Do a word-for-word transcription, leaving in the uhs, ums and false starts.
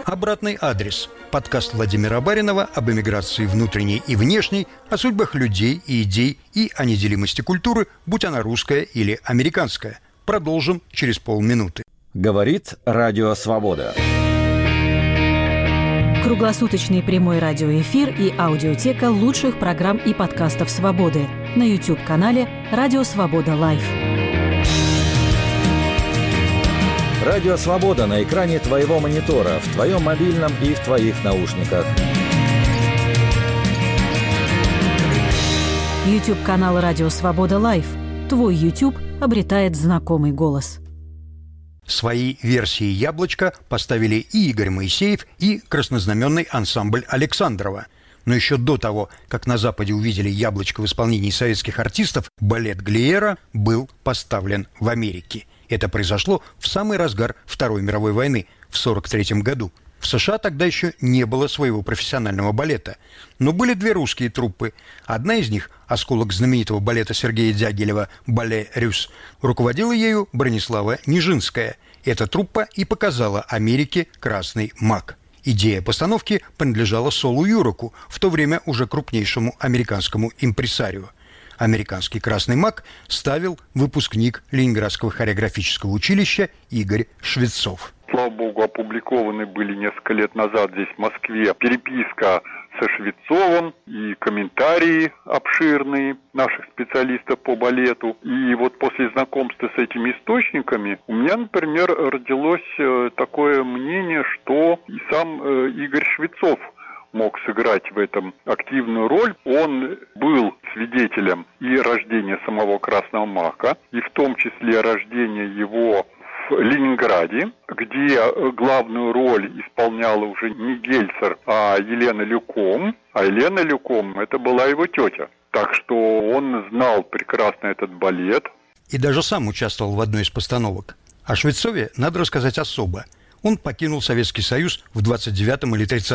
Обратный адрес. Подкаст Владимира Баринова об эмиграции внутренней и внешней, о судьбах людей и идей и о неделимости культуры, будь она русская или американская. Продолжим через полминуты. Говорит Радио Свобода. Круглосуточный прямой радиоэфир и аудиотека лучших программ и подкастов «Свободы» на YouTube-канале «Радио Свобода Лайв». Радио Свобода на экране твоего монитора, в твоем мобильном и в твоих наушниках. YouTube-канал «Радио Свобода Лайв». Твой YouTube обретает знакомый голос. Свои версии «Яблочка» поставили и Игорь Моисеев, и краснознаменный ансамбль Александрова. Но еще до того, как на Западе увидели «Яблочко» в исполнении советских артистов, балет Глиера был поставлен в Америке. Это произошло в самый разгар Второй мировой войны в сорок третьем году. В США тогда еще не было своего профессионального балета. Но были две русские труппы. Одна из них, осколок знаменитого балета Сергея Дягилева «Бале Рюс», руководила ею Бронислава Нижинская. Эта труппа и показала Америке «Красный мак». Идея постановки принадлежала Солу Юроку, в то время уже крупнейшему американскому импресарио. Американский «Красный мак» ставил выпускник Ленинградского хореографического училища Игорь Швецов. Слава богу, опубликованы были несколько лет назад здесь, в Москве, переписка со Швецовым и комментарии обширные наших специалистов по балету. И вот после знакомства с этими источниками у меня, например, родилось такое мнение, что и сам Игорь Швецов мог сыграть в этом активную роль. Он был свидетелем и рождения самого Красного мака, и в том числе рождения его в Ленинграде, где главную роль исполняла уже не Гельцер, а Елена Люком. А Елена Люком – это была его тетя. Так что он знал прекрасно этот балет. И даже сам участвовал в одной из постановок. О Швецове надо рассказать особо. Он покинул Советский Союз в двадцать девятом или тридцатом